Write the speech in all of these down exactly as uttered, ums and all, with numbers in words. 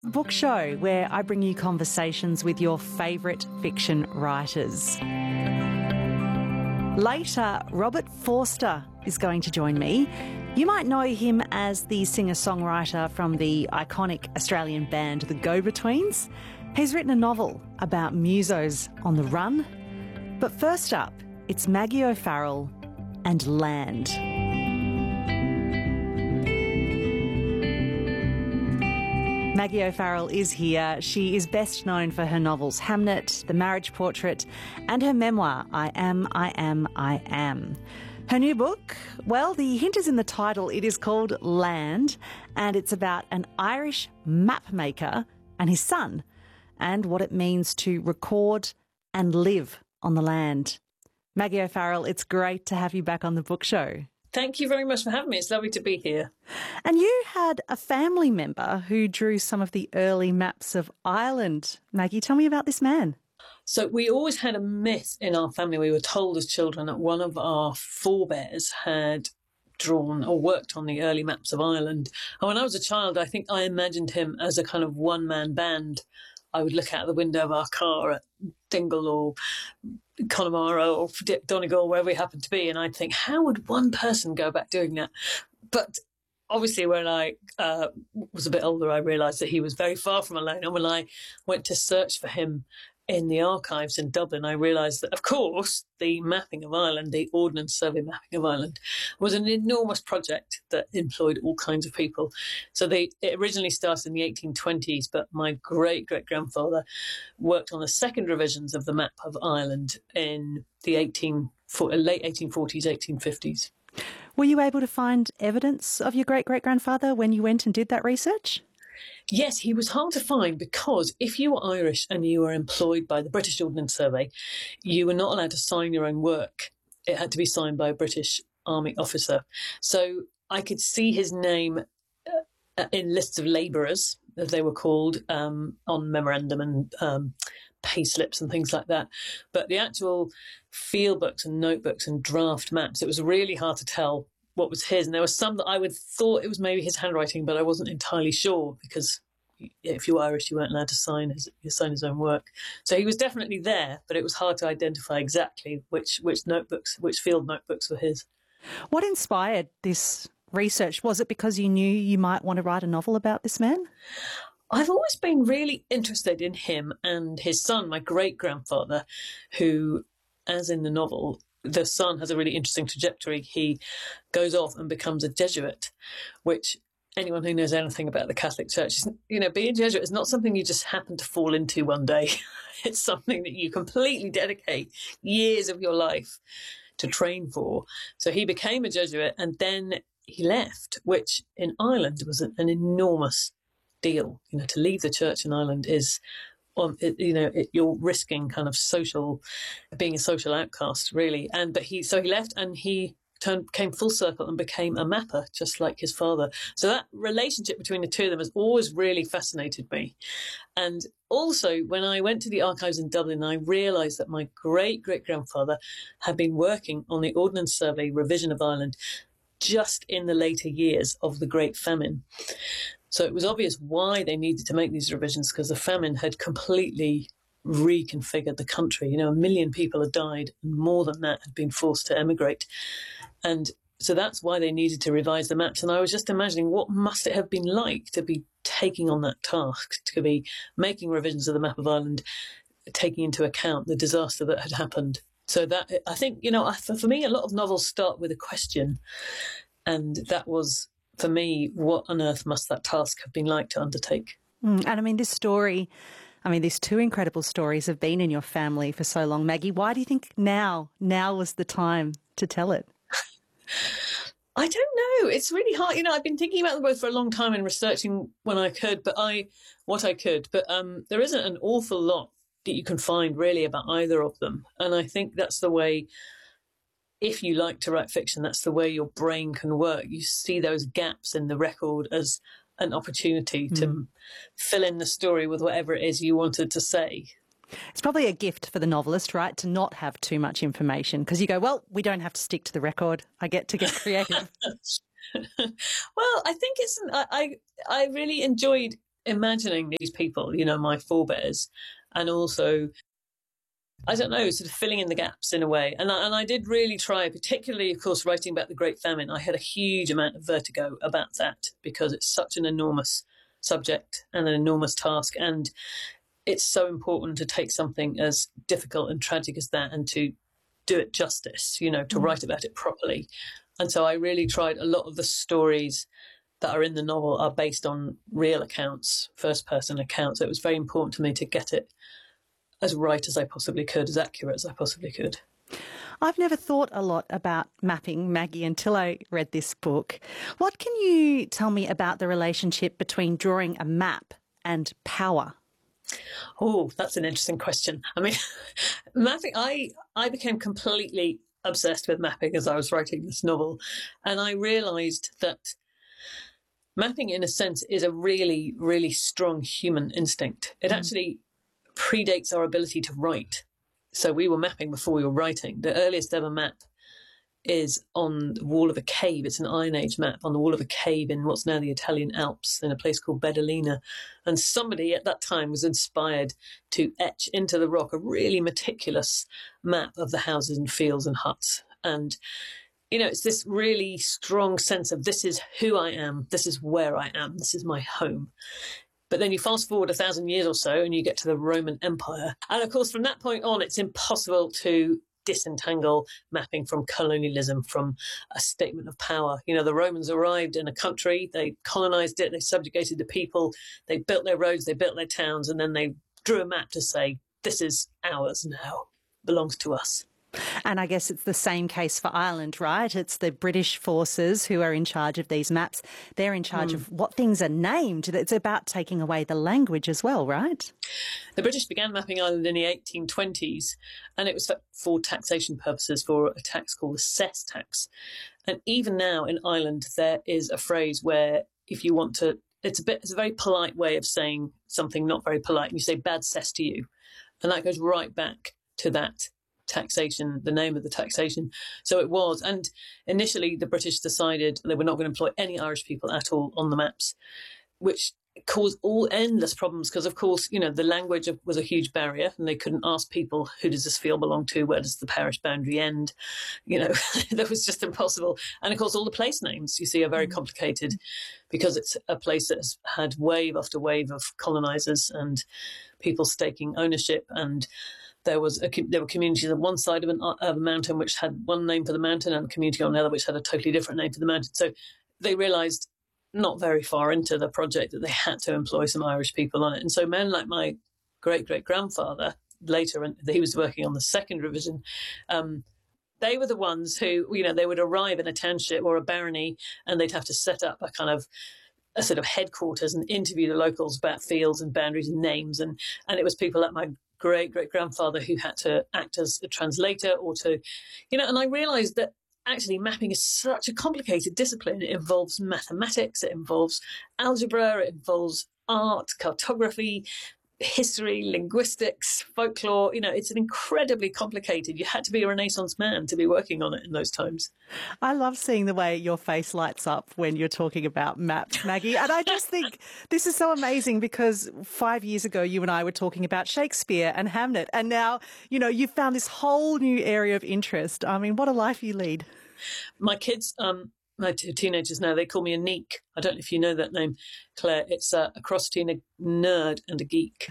Book Show, where I bring you conversations with your favourite fiction writers. Later, Robert Forster is going to join me. You might know him as the singer-songwriter from the iconic Australian band The Go-Betweens. He's written a novel about musos on the run. But first up, it's Maggie O'Farrell and Land. Maggie O'Farrell is here. She is best known for her novels Hamnet, The Marriage Portrait, and her memoir, I Am, I Am, I Am. Her new book, well, the hint is in the title. It is called Land, and it's about an Irish map maker and his son, and what it means to record and live on the land. Maggie O'Farrell, it's great to have you back on the Book Show. Thank you very much for having me. It's lovely to be here. And you had a family member who drew some of the early maps of Ireland. Maggie, tell me about this man. So we always had a myth in our family. We were told as children that one of our forebears had drawn or worked on the early maps of Ireland. And when I was a child, I think I imagined him as a kind of one-man band. I would look out the window of our car at Dingle or Connemara or Donegal, wherever we happened to be, and I'd think, how would one person go about doing that? But obviously when I uh, was a bit older, I realised that he was very far from alone. And when I went to search for him in the archives in Dublin, I realised that, of course, the mapping of Ireland, the Ordnance Survey mapping of Ireland, was an enormous project that employed all kinds of people. So they, it originally started in the eighteen twenties, but my great-great-grandfather worked on the second revisions of the map of Ireland in the eighteen, late eighteen forties, eighteen fifties. Were you able to find evidence of your great-great-grandfather when you went and did that research? Yes, he was hard to find because if you were Irish and you were employed by the British Ordnance Survey, you were not allowed to sign your own work. It had to be signed by a British Army officer. So I could see his name uh, in lists of labourers, as they were called, um, on memorandum and um, pay slips and things like that. But the actual field books and notebooks and draft maps, it was really hard to tell what was his. And there were some that I would thought it was maybe his handwriting, but I wasn't entirely sure because if you were Irish, you weren't allowed to sign his, sign his own work. So he was definitely there, but it was hard to identify exactly which, which notebooks, which field notebooks were his. What inspired this research? Was it because you knew you might want to write a novel about this man? I've always been really interested in him and his son, my great-grandfather, who, as in the novel, the son has a really interesting trajectory. He goes off and becomes a Jesuit, which anyone who knows anything about the Catholic Church, is, you know, being a Jesuit is not something you just happen to fall into one day. It's something that you completely dedicate years of your life to train for. So he became a Jesuit and then he left, which in Ireland was an, an enormous deal. You know, to leave the church in Ireland is... Um, it, you know, it, you're risking kind of social, being a social outcast, really. And but he, so he left, and he turned, came full circle and became a mapper, just like his father. So that relationship between the two of them has always really fascinated me. And also, when I went to the archives in Dublin, I realised that my great great grandfather had been working on the Ordnance Survey revision of Ireland just in the later years of the Great Famine. So it was obvious why they needed to make these revisions, because the famine had completely reconfigured the country. You know, a million people had died, and more than that had been forced to emigrate. And so that's why they needed to revise the maps. And I was just imagining, what must it have been like to be taking on that task, to be making revisions of the map of Ireland, taking into account the disaster that had happened. So that, I think, you know, for, for me, a lot of novels start with a question. And that was, for me, what on earth must that task have been like to undertake? Mm, and I mean, this story, I mean, these two incredible stories have been in your family for so long. Maggie, why do you think now, now was the time to tell it? I don't know. It's really hard. You know, I've been thinking about them both for a long time and researching when I could, but I, what I could, but um, there isn't an awful lot that you can find really about either of them. And I think that's the way, if you like to write fiction, that's the way your brain can work. You see those gaps in the record as an opportunity mm. to fill in the story with whatever it is you wanted to say. It's probably a gift for the novelist, right, to not have too much information, because you go, well, we don't have to stick to the record. I get to get creative. Well, I think it's, I, I, I really enjoyed imagining these people, you know, my forebears, and also, I don't know, sort of filling in the gaps in a way. And I, and I did really try, particularly, of course, writing about the Great Famine. I had a huge amount of vertigo about that because it's such an enormous subject and an enormous task. And it's so important to take something as difficult and tragic as that and to do it justice, you know, to mm. write about it properly. And so I really tried. A lot of the stories that are in the novel are based on real accounts, first-person accounts. So it was very important to me to get it as right as I possibly could, as accurate as I possibly could. I've never thought a lot about mapping, Maggie, until I read this book. What can you tell me about the relationship between drawing a map and power? Oh, that's an interesting question. I mean, mapping, I, I became completely obsessed with mapping as I was writing this novel. And I realised that mapping, in a sense, is a really, really strong human instinct. It mm. actually predates our ability to write. So we were mapping before we were writing. The earliest ever map is on the wall of a cave. It's an Iron Age map on the wall of a cave in what's now the Italian Alps in a place called Bedolina. And somebody at that time was inspired to etch into the rock a really meticulous map of the houses and fields and huts. And, you know, it's this really strong sense of this is who I am, this is where I am, this is my home. But then you fast forward a thousand years or so and you get to the Roman Empire. And of course, from that point on, it's impossible to disentangle mapping from colonialism, from a statement of power. You know, the Romans arrived in a country, they colonized it, they subjugated the people, they built their roads, they built their towns, and then they drew a map to say, this is ours now, belongs to us. And I guess it's the same case for Ireland, right? It's the British forces who are in charge of these maps. They're in charge mm. of what things are named. It's about taking away the language as well, right? The British began mapping Ireland in the eighteen twenties, and it was for, for taxation purposes, for a tax called the cess tax. And even now in Ireland, there is a phrase where if you want to, it's a bit, it's a very polite way of saying something not very polite, and you say bad cess to you. And that goes right back to that taxation, the name of the taxation. So it was. And initially the British decided they were not going to employ any Irish people at all on the maps, which caused all endless problems because, of course, you know, the language was a huge barrier and they couldn't ask people, who does this field belong to? Where does the parish boundary end? You know, that was just impossible. And of course, all the place names you see are very complicated because it's a place that has had wave after wave of colonizers and people staking ownership. And There was a, there were communities on one side of, an, of a mountain which had one name for the mountain and a community on the other which had a totally different name for the mountain. So they realised not very far into the project that they had to employ some Irish people on it. And so men like my great-great-grandfather, later, and he was working on the second revision, um, they were the ones who, you know, they would arrive in a township or a barony and they'd have to set up a kind of a sort of headquarters and interview the locals about fields and boundaries and names. And, and it was people like my great-great-grandfather who had to act as a translator or to, you know, and I realised that actually mapping is such a complicated discipline. It involves mathematics, it involves algebra, it involves art, cartography, history, linguistics, folklore. You know, it's an incredibly complicated. You had to be a Renaissance man to be working on it in those times. I love seeing the way your face lights up when you're talking about maps, Maggie. And I just think this is so amazing because five years ago, you and I were talking about Shakespeare and Hamlet. And now, you know, you've found this whole new area of interest. I mean, what a life you lead. My kids, um, my two teenagers now, they call me a neek. I don't know if you know that name, Claire. It's uh, a cross between a nerd and a geek.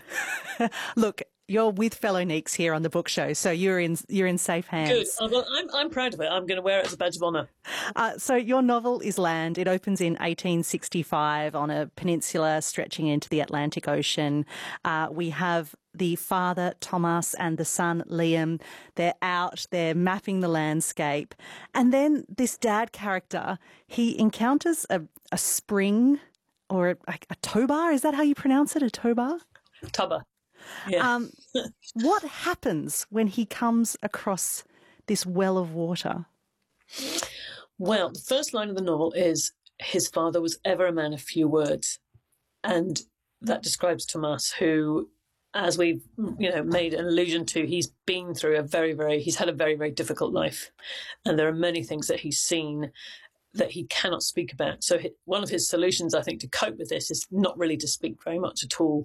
Look, you're with fellow neeks here on the book show, so you're in you're in safe hands. Good. Oh, well, I'm I'm proud of it. I'm going to wear it as a badge of honour. Uh, so your novel is Land. It opens in eighteen sixty-five on a peninsula stretching into the Atlantic Ocean. Uh, we have the father, Thomas, and the son, Liam. They're out, they're mapping the landscape. And then this dad character, he encounters a, a spring or a, a tow bar. Is that how you pronounce it, a tow bar? Tubber. Yeah. Um, what happens when he comes across this well of water? Well, the first line of the novel is, his father was ever a man of few words. And that describes Thomas, who, as we've, you know, made an allusion to, he's been through a very, very, he's had a very, very difficult life. And there are many things that he's seen that he cannot speak about. So one of his solutions, I think, to cope with this is not really to speak very much at all.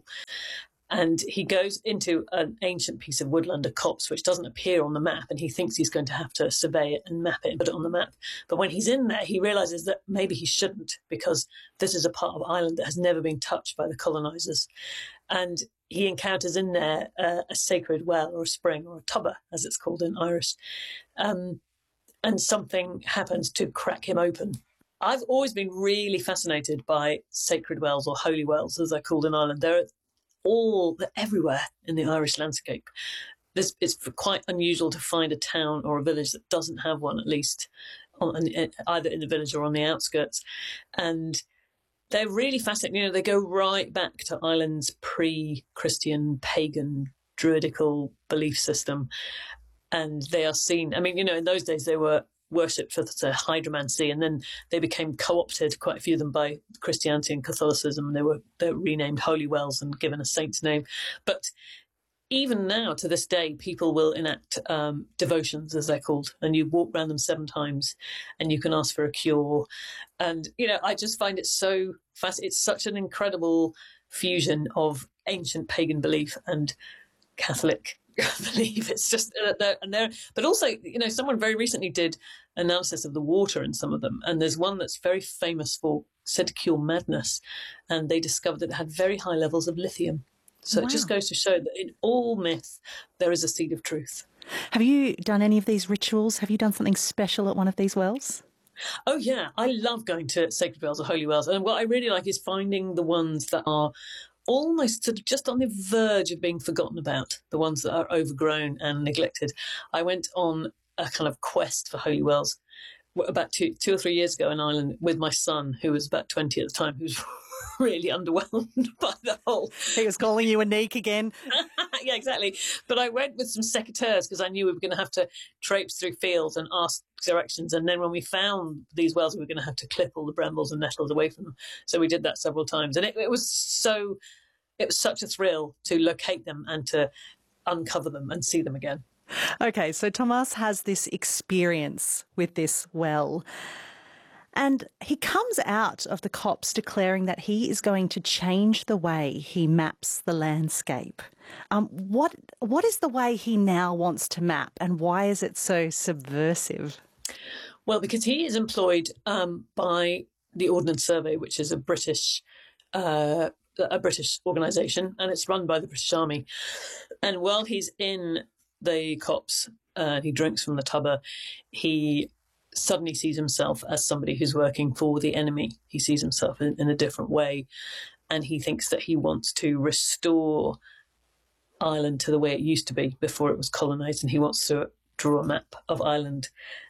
And he goes into an ancient piece of woodland, a copse, which doesn't appear on the map, and he thinks he's going to have to survey it and map it and put it on the map. But when he's in there, he realises that maybe he shouldn't, because this is a part of Ireland that has never been touched by the colonisers. And he encounters in there uh, a sacred well or a spring, or a tubber, as it's called in Irish. Um, and something happens to crack him open. I've always been really fascinated by sacred wells, or holy wells, as they're called in Ireland. They're all they're everywhere in the Irish landscape. This, it's quite unusual to find a town or a village that doesn't have one, at least on, either in the village or on the outskirts. And they're really fascinating. You know, they go right back to Ireland's pre-Christian, pagan, druidical belief system. And they are seen, I mean, you know, in those days they were worshipped for the hydromancy, and then they became co-opted, quite a few of them, by Christianity and Catholicism. They were, they were renamed holy wells and given a saint's name. But even now, to this day, people will enact um, devotions, as they're called, and you walk around them seven times and you can ask for a cure. And, you know, I just find it so fascinating. It's such an incredible fusion of ancient pagan belief and Catholic believe. It's just uh, they're, and they're but also, you know, someone very recently did analysis of the water in some of them, and there's one that's very famous for, said to cure madness, and they discovered that it had very high levels of lithium. So wow. It just goes to show that in all myth there is a seed of truth. Have you done any of these rituals? Have you done something special at one of these wells? Oh yeah, I love going to sacred wells or holy wells, and what I really like is finding the ones that are almost sort of just on the verge of being forgotten about, the ones that are overgrown and neglected. I went on a kind of quest for holy wells about two, two or three years ago in Ireland with my son, who was about twenty at the time, who was really underwhelmed by the whole... He was calling you a neek again. Yeah, exactly. But I went with some secateurs because I knew we were going to have to traipse through fields and ask directions. And then when we found these wells, we were going to have to clip all the brambles and nettles away from them. So we did that several times. And it, it was so... It was such a thrill to locate them and to uncover them and see them again. Okay, so Tomas has this experience with this well, and he comes out of the copse declaring that he is going to change the way he maps the landscape. Um, what what is the way he now wants to map, and why is it so subversive? Well, because he is employed um, by the Ordnance Survey, which is a British uh a British organisation, and it's run by the British Army. And while he's in the copse, uh, he drinks from the tubber, he suddenly sees himself as somebody who's working for the enemy. He sees himself in, in a different way, and he thinks that he wants to restore Ireland to the way it used to be before it was colonised, and he wants to draw a map of Ireland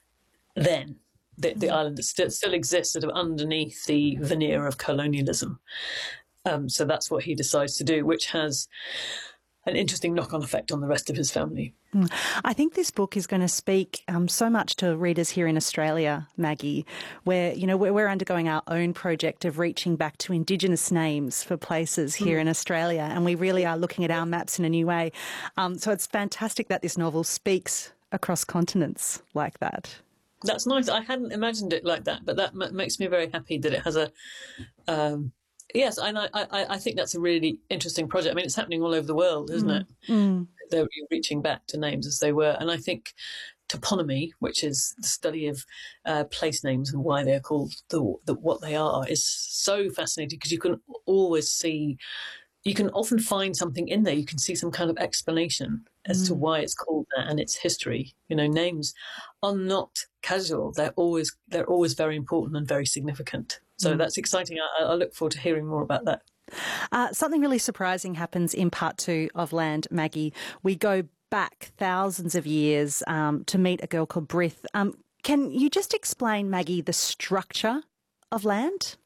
then. The, the Ireland that still, still exists sort of underneath the veneer of colonialism. Um, so that's what he decides to do, which has an interesting knock-on effect on the rest of his family. I think this book is going to speak um, so much to readers here in Australia, Maggie, where, you know, we're undergoing our own project of reaching back to Indigenous names for places here mm. in Australia, and we really are looking at our maps in a new way. Um, so it's fantastic that this novel speaks across continents like that. That's nice. I hadn't imagined it like that, but that m- makes me very happy that it has a... Um, Yes, and I, I, I think that's a really interesting project. I mean, it's happening all over the world, isn't mm. it? Mm. They're reaching back to names as they were. And I think toponymy, which is the study of uh, place names and why they're called the, the, what they are, is so fascinating because you can always see, you can often find something in there. You can see some kind of explanation as mm. to why it's called that and its history. You know, names are not casual. They're always they're always very important and very significant. So mm. that's exciting. I, I look forward to hearing more about that. Uh, something really surprising happens in part two of Land, Maggie. We go back thousands of years um, to meet a girl called Brith. Um, can you just explain, Maggie, the structure of Land?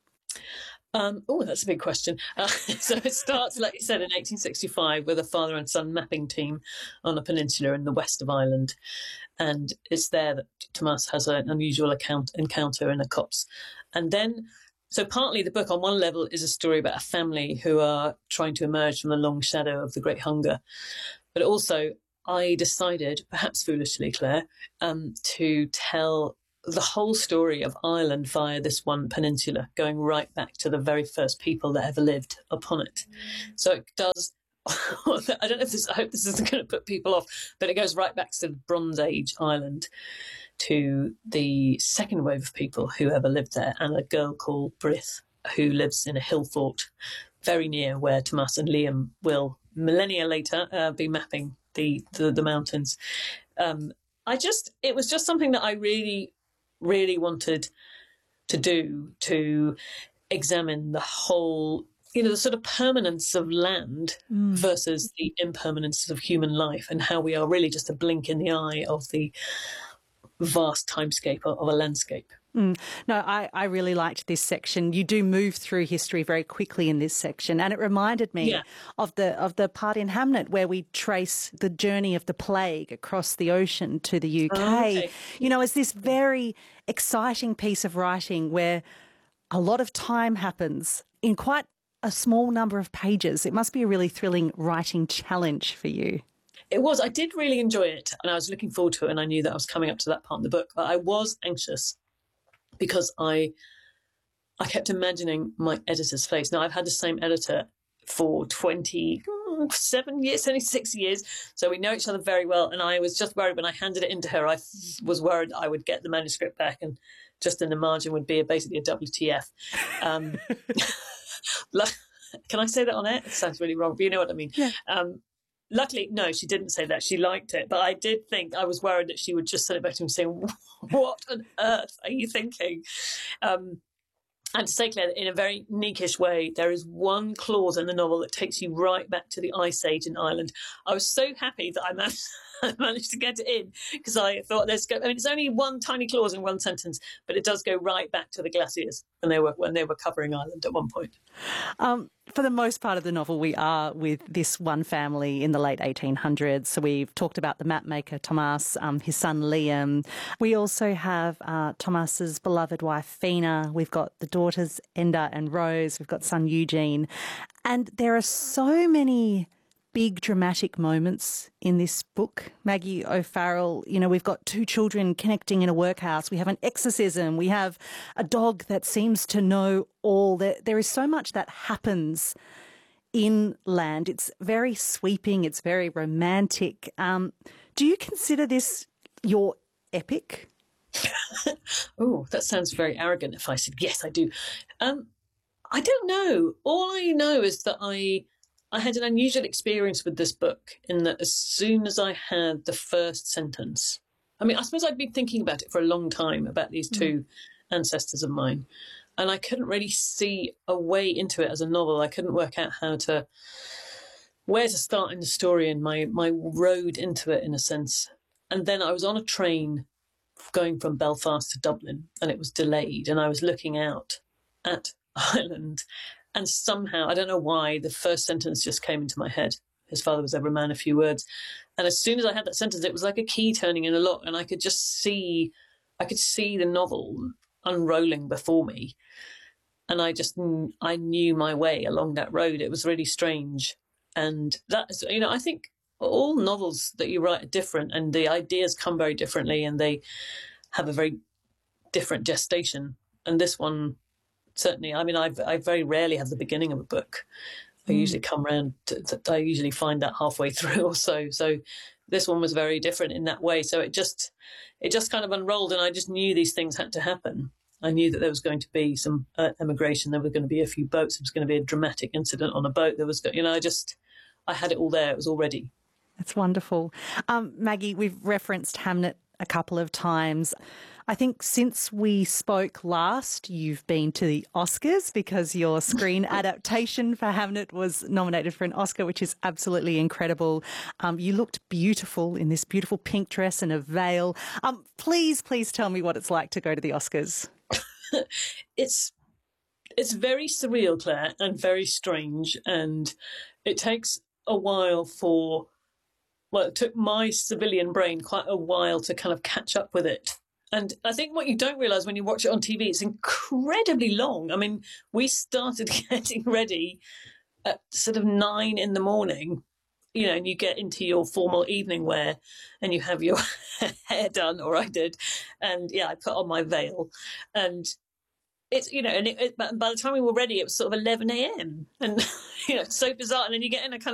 Um, oh, that's a big question. Uh, so it starts, like you said, in eighteen sixty-five with a father and son mapping team on a peninsula in the west of Ireland. And it's there that Tomas has an unusual account, encounter in a copse. And then, so partly the book on one level is a story about a family who are trying to emerge from the long shadow of the Great Hunger. But also, I decided, perhaps foolishly, Claire, um, to tell the whole story of Ireland via this one peninsula, going right back to the very first people that ever lived upon it. So it does. I don't know if this. I hope this isn't going to put people off, but it goes right back to the Bronze Age Ireland, to the second wave of people who ever lived there, and a girl called Brith who lives in a hill fort very near where Thomas and Liam will millennia later uh, be mapping the the, the mountains. Um, I just, it was just something that I really, really wanted to do, to examine the whole, you know, the sort of permanence of land mm. versus the impermanence of human life, and how we are really just a blink in the eye of the vast timescape of a landscape. Mm. No, I, I really liked this section. You do move through history very quickly in this section, and it reminded me yeah. of the of the part in Hamnet where we trace the journey of the plague across the ocean to the U K. Oh, okay. You know, it's this very exciting piece of writing where a lot of time happens in quite a small number of pages. It must be a really thrilling writing challenge for you. It was. I did really enjoy it, and I was looking forward to it, and I knew that I was coming up to that part in the book, but I was anxious because I I kept imagining my editor's face. Now, I've had the same editor for twenty-seven years, twenty-six years, so we know each other very well, and I was just worried when I handed it in to her, I was worried I would get the manuscript back and just in the margin would be a, basically a W T F. Um, can I say that on air? It sounds really wrong, but you know what I mean. Yeah. Um, luckily, no, she didn't say that. She liked it. But I did think, I was worried that she would just send it back to me saying, what on earth are you thinking? Um, and to say, Claire, in a very neakish way, there is one clause in the novel that takes you right back to the Ice Age in Ireland. I was so happy that I managed, I managed to get it in, because I thought, let's go. I mean, it's only one tiny clause in one sentence, but it does go right back to the glaciers when they were when they were covering Ireland at one point. Um, for the most part of the novel, we are with this one family in the late eighteen hundreds. So we've talked about the map maker, Thomas, um, his son, Liam. We also have uh, Thomas's beloved wife, Fina. We've got the daughters, Enda and Rose. We've got son, Eugene. And there are so many big dramatic moments in this book. Maggie O'Farrell, you know, we've got two children connecting in a workhouse. We have an exorcism. We have a dog that seems to know all. There, there is so much that happens in Land. It's very sweeping. It's very romantic. Um, do you consider this your epic? Oh, that sounds very arrogant if I said, yes, I do. Um, I don't know. All I know is that I... I had an unusual experience with this book in that as soon as I had the first sentence, I mean, I suppose I'd been thinking about it for a long time, about these two mm. ancestors of mine, and I couldn't really see a way into it as a novel. I couldn't work out how to, where to start in the story and my, my road into it, in a sense. And then I was on a train going from Belfast to Dublin, and it was delayed, and I was looking out at Ireland. And somehow, I don't know why, the first sentence just came into my head. His father was ever a man of few words. And as soon as I had that sentence, it was like a key turning in a lock, and I could just see, I could see the novel unrolling before me. And I just, I knew my way along that road. It was really strange. And that is, you know, I think all novels that you write are different, and the ideas come very differently, and they have a very different gestation. And this one, certainly, I mean, I I very rarely have the beginning of a book. I mm. usually come around, to, to, I usually find that halfway through or so. So this one was very different in that way. So it just, it just kind of unrolled, and I just knew these things had to happen. I knew that there was going to be some uh, emigration. There were going to be a few boats. There was going to be a dramatic incident on a boat. There was, you know, I just, I had it all there. It was all ready. That's wonderful. Um, Maggie, we've referenced Hamnet a couple of times. I think since we spoke last, you've been to the Oscars because your screen adaptation for Hamnet was nominated for an Oscar, which is absolutely incredible. Um, you looked beautiful in this beautiful pink dress and a veil. Um, please, please tell me what it's like to go to the Oscars. it's it's very surreal, Claire, and very strange, and it takes a while for, well, it took my civilian brain quite a while to kind of catch up with it. And I think what you don't realise when you watch it on T V, it's incredibly long. I mean, we started getting ready at sort of nine in the morning, you know, and you get into your formal evening wear and you have your hair done, or I did. And yeah, I put on my veil, and it's, you know, and it, it, by the time we were ready, it was sort of eleven a.m. and, you know, it's so bizarre. And then you get in a kind of